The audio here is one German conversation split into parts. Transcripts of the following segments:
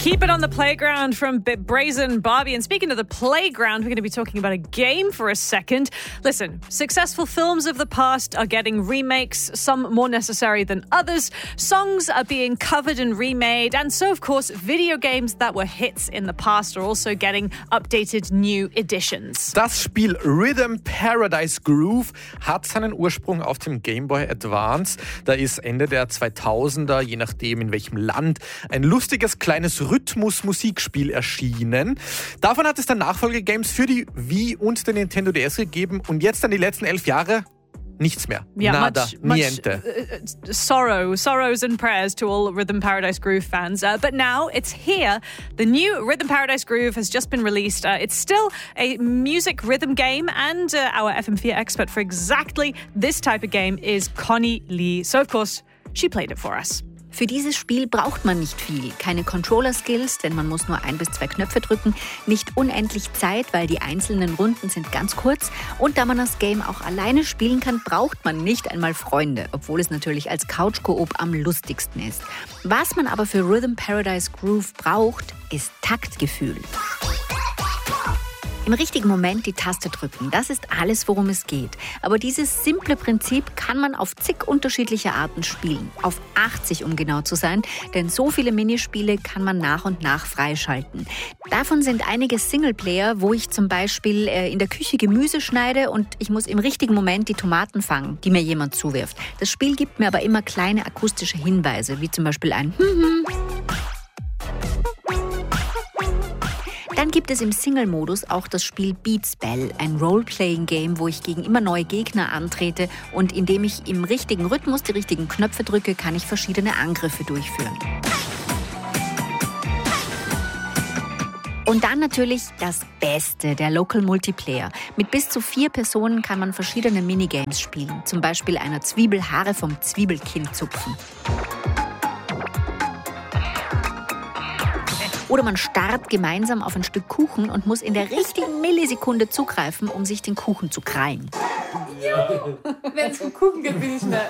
Keep it on the playground from Brazen Barbie. And speaking of the playground, we're going to be talking about a game for a second. Listen, successful films of the past are getting remakes, some more necessary than others. Songs are being covered and remade. And so, of course, video games that were hits in the past are also getting updated new editions. Das Spiel Rhythm Paradise Groove hat seinen Ursprung auf dem Game Boy Advance. Da ist Ende der 2000er, je nachdem in welchem Land, ein lustiges kleines Rhythmus-Musikspiel erschienen. Davon hat es dann Nachfolgegames für die Wii und den Nintendo DS gegeben und jetzt dann die letzten 11 Jahre nichts mehr. Yeah, Nada, niente. Sorrows and prayers to all Rhythm Paradise Groove fans. But now it's here. The new Rhythm Paradise Groove has just been released. It's still a music rhythm game, and our FM4 expert for exactly this type of game is Connie Lee. So, of course, she played it for us. Für dieses Spiel braucht man nicht viel. Keine Controller-Skills, denn man muss nur 1 bis 2 Knöpfe drücken. Nicht unendlich Zeit, weil die einzelnen Runden sind ganz kurz. Und da man das Game auch alleine spielen kann, braucht man nicht einmal Freunde. Obwohl es natürlich als Couch-Koop am lustigsten ist. Was man aber für Rhythm Paradise Groove braucht, ist Taktgefühl. Im richtigen Moment die Taste drücken, das ist alles, worum es geht. Aber dieses simple Prinzip kann man auf zig unterschiedliche Arten spielen. Auf 80, um genau zu sein, denn so viele Minispiele kann man nach und nach freischalten. Davon sind einige Singleplayer, wo ich zum Beispiel in der Küche Gemüse schneide und ich muss im richtigen Moment die Tomaten fangen, die mir jemand zuwirft. Das Spiel gibt mir aber immer kleine akustische Hinweise, wie zum Beispiel ein Dann gibt es im Single-Modus auch das Spiel Beats Bell, ein Role-Playing-Game, wo ich gegen immer neue Gegner antrete und indem ich im richtigen Rhythmus die richtigen Knöpfe drücke, kann ich verschiedene Angriffe durchführen. Und dann natürlich das Beste, der Local Multiplayer. Mit bis zu 4 Personen kann man verschiedene Minigames spielen, zum Beispiel einer Zwiebel Haare vom Zwiebelkinn zupfen. Oder man starrt gemeinsam auf ein Stück Kuchen und muss in der richtigen Millisekunde zugreifen, um sich den Kuchen zu krallen. Wenn es um Kuchen geht, bin ich schnell.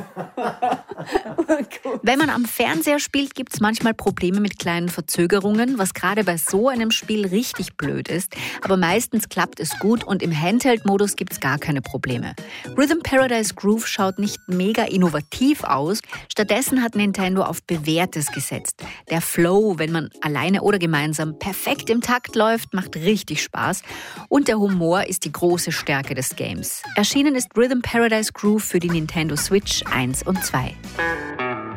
Wenn man am Fernseher spielt, gibt es manchmal Probleme mit kleinen Verzögerungen, was gerade bei so einem Spiel richtig blöd ist. Aber meistens klappt es gut und im Handheld-Modus gibt es gar keine Probleme. Rhythm Paradise Groove schaut nicht mega innovativ aus. Stattdessen hat Nintendo auf Bewährtes gesetzt. Der Flow, wenn man alleine oder gemeinsam perfekt im Takt läuft, macht richtig Spaß. Und der Humor ist die große Stärke des Games. Erschienen ist Rhythm Paradise Groove für die Nintendo Switch 1 und 2.